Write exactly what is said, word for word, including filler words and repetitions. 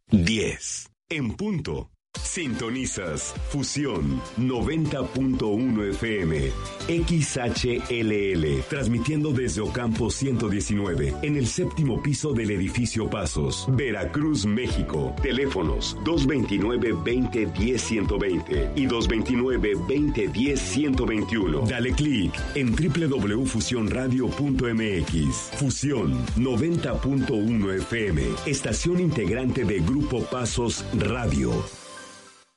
diez. En punto. Sintonizas Fusión noventa punto uno F M, X H L L, transmitiendo desde Ocampo ciento diecinueve, en el séptimo piso del edificio Pasos, Veracruz, México. Teléfonos dos veintinueve, veinte, diez, ciento veinte y dos veintinueve, veinte, diez, ciento veintiuno. Dale clic en doble u doble u doble u punto fusión radio punto m x. Fusión noventa punto uno F M, estación integrante de Grupo Pasos Radio.